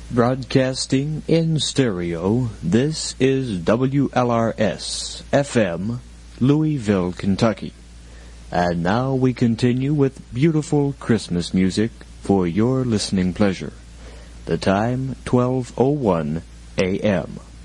Broadcasting in stereo, this is WLRS FM, Louisville, Kentucky. And now we continue with beautiful Christmas music for your listening pleasure. The time, 12:01 a.m.